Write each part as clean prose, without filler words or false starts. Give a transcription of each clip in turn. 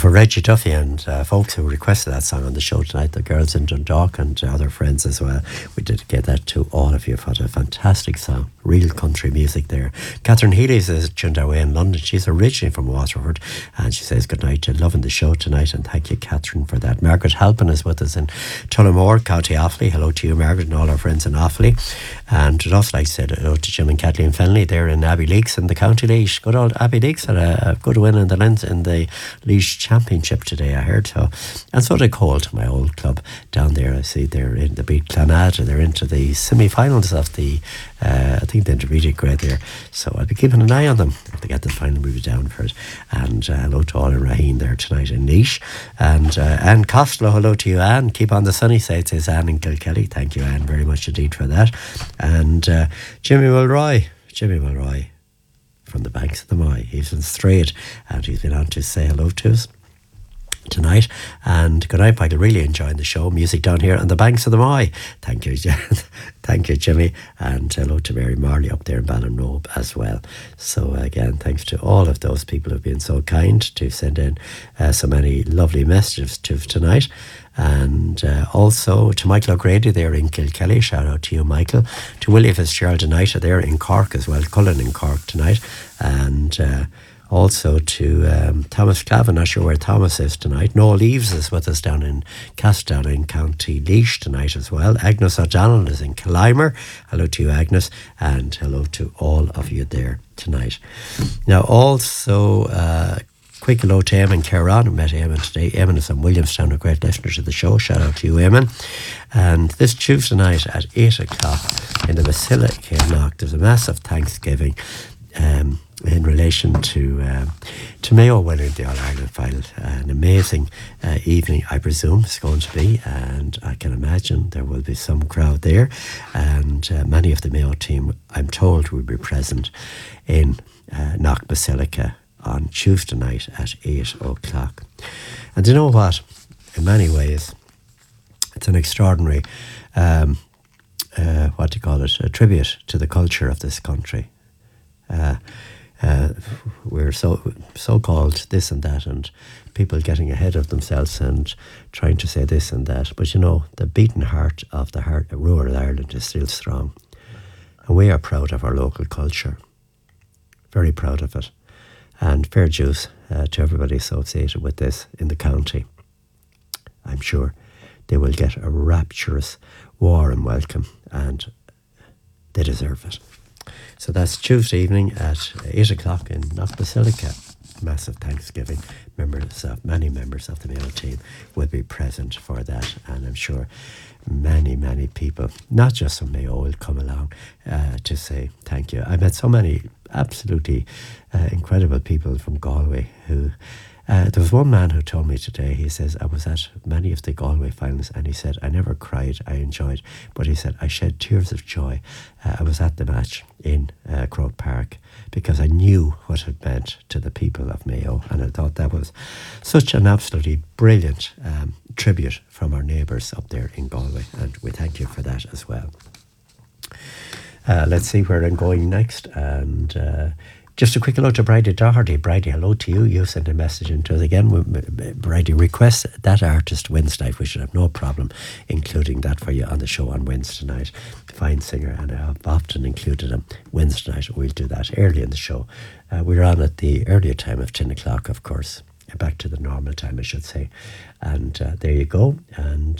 for Reggie Duffy and folks who requested that song on the show tonight, the girls in Dundalk and other friends as well. We dedicate that to all of you for a fantastic song. Real country music there. Catherine Healy is tuned away in London. She's originally from Waterford, and she says good night to loving the show tonight, and thank you, Catherine, for that. Margaret Halpin is with us in Tullamore, County Offaly. Hello to you, Margaret, and all our friends in Offaly. And I'd also like to say hello to Jim and Kathleen Fennelly there in Abbey Leaks in the County Laois. Good old Abbey Leaks had a good win in the Laois Championship today, I heard. So, and so did Colt, my old club down there. I see they're in the beat Clonard, and they're into the semi-finals of the I think the intermediate grade there, so I'll be keeping an eye on them if they get the final, we'll be down for it. And hello to all in Raheen there tonight in Laois. And Anne Costello, hello to you, Anne. Keep on the sunny side, says Anne in Kilkelly. Thank you, Anne, very much indeed for that. And Jimmy Mulroy from the banks of the Moy, he's in Strait, and he's been on to say hello to us tonight. And good night, Michael. Really enjoying the show. Music down here on the banks of the Moy. Thank you, thank you, Jimmy. And hello to Mary Marley up there in Ballinrobe as well. So again, thanks to all of those people who've been so kind to send in so many lovely messages to tonight. And also to Michael O'Grady there in Kilkelly. Shout out to you, Michael. To Willie Fitzgerald tonight there in Cork as well. Cullen in Cork tonight. And also to Thomas Clavin, not sure where Thomas is tonight. Noel Eves is with us down in Castell in County Laois tonight as well. Agnes O'Donnell is in Killimer. Hello to you, Agnes, and hello to all of you there tonight. Now also quick hello to Eamon Caron. I met Eamon today. Eamon is from Williamstown, a great listener to the show. Shout out to you, Eamon. And this Tuesday night at 8 o'clock in the Basilica in Knock, there's a massive Thanksgiving in relation to Mayo winning the All-Ireland final. An amazing evening, I presume, it's going to be, and I can imagine there will be some crowd there, and many of the Mayo team, I'm told, will be present in Knock Basilica on Tuesday night at 8 o'clock. And you know what? In many ways, it's an extraordinary, a tribute to the culture of this country. We're so-called this and that, and people getting ahead of themselves and trying to say this and that. But you know, the beating heart of rural Ireland is still strong. And we are proud of our local culture. Very proud of it. And fair dues to everybody associated with this in the county. I'm sure they will get a rapturous, warm welcome, and they deserve it. So that's Tuesday evening at 8 o'clock in Knock Basilica. Massive Thanksgiving. Many members of the Mayo team will be present for that, and I'm sure many people, not just from Mayo, will come along to say thank you. I met so many absolutely incredible people from Galway who there was one man who told me today, he says, I was at many of the Galway finals, and he said, I never cried, I enjoyed, but he said, I shed tears of joy. I was at the match in Croke Park because I knew what it meant to the people of Mayo, and I thought that was such an absolutely brilliant tribute from our neighbours up there in Galway, and we thank you for that as well. Let's see where I'm going next, and just a quick hello to Bridie Doherty. Bridie, hello to you. You sent a message into us again. Bridie requests that artist Wednesday night. We should have no problem including that for you on the show on Wednesday night. Fine singer, and I have often included him Wednesday night. We'll do that early in the show. We're on at the earlier time of 10 o'clock, of course. Back to the normal time, I should say. And there you go. And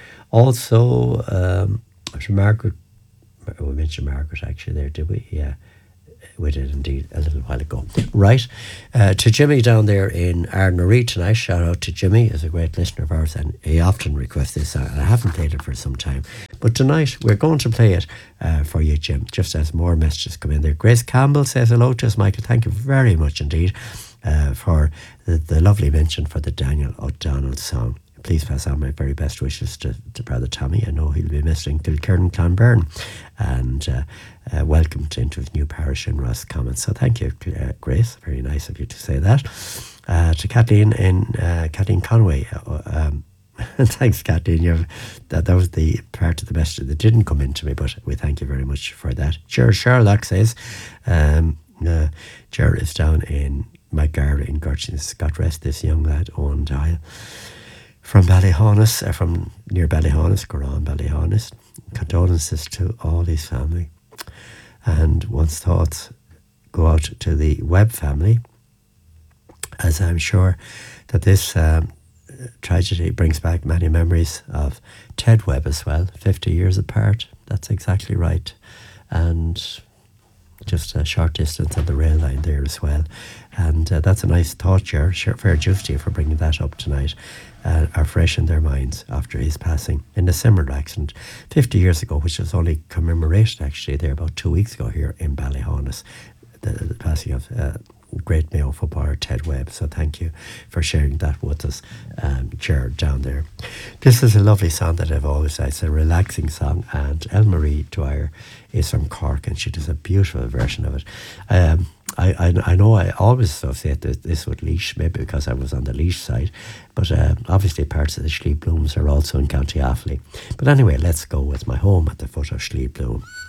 also, Margaret, we mentioned Margaret actually there, did we? Yeah. We did indeed a little while ago. Right, to Jimmy down there in Ardnaree tonight. Shout out to Jimmy, he's a great listener of ours, and he often requests this song, and I haven't played it for some time. But tonight we're going to play it for you, Jim, just as more messages come in there. Grace Campbell says hello to us, Michael. Thank you very much indeed for the lovely mention for the Daniel O'Donnell song. Please pass on my very best wishes to Brother Tommy. I know he'll be missing Kilkerran Clonberne, and welcomed into his new parish in Roscommon. So thank you, Grace. Very nice of you to say that. To Kathleen Kathleen Conway. Thanks, Kathleen. That was the part of the message that didn't come into me, but we thank you very much for that. Sherlock says, Ger is down in my Garda in Gurchins. God rest this young lad, Owen Dial, from Ballyhonus, from near Ballyhonus, Goran Ballyhonus. Condolences to all his family. And one's thoughts go out to the Webb family, as I'm sure that this tragedy brings back many memories of Ted Webb as well, 50 years apart. That's exactly right. And just a short distance on the rail line there as well. And that's a nice thought, Ger. Fair dues to you for bringing that up tonight. Are fresh in their minds after his passing in a similar accident 50 years ago, which was only commemorated actually there about 2 weeks ago here in Ballyhonus, the passing of great Mayo footballer Ted Webb. So thank you for sharing that with us, Ger, down there. This is a lovely song that I've always said. It's a relaxing song, and Elle-Marie Dwyer is from Cork, and she does a beautiful version of it. I know I always associate this with Laois, maybe because I was on the Laois side, but obviously parts of the Schlieb Blooms are also in County Offaly. But anyway, let's go with My Home at the Foot of Schlieb Bloom.